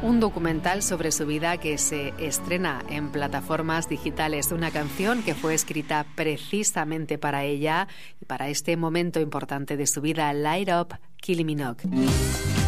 Un documental sobre su vida que se estrena en plataformas digitales. Una canción que fue escrita precisamente para ella y para este momento importante de su vida, Light Up, Kylie Minogue.